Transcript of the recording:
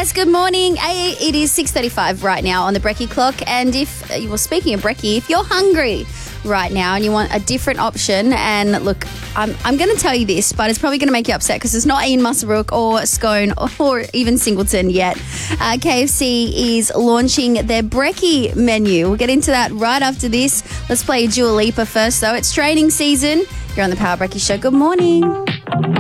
guys, good morning. It is 6:35 right now on the Brekkie clock. And speaking of Brekkie, if you're hungry right now and you want a different option, and look, I'm going to tell you this, but it's probably going to make you upset because it's not Ian Musselbrook or Scone or even Singleton yet. KFC is launching their Brekkie menu. We'll get into that right after this. Let's play Dua Lipa first, though. It's training season. You're on the Power Brekkie Show. Good morning.